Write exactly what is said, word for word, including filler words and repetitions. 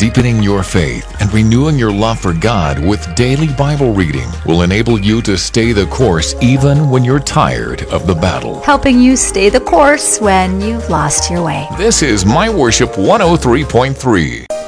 Deepening your faith and renewing your love for God with daily Bible reading will enable you to stay the course even when you're tired of the battle. Helping you stay the course when you've lost your way. This is My Worship one oh three point three.